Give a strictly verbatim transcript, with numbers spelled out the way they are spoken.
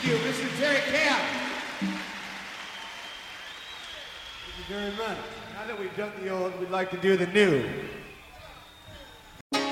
Thank you, Mister Terry Camp. Thank you very much. Now that we've done the old, we'd like to do the new.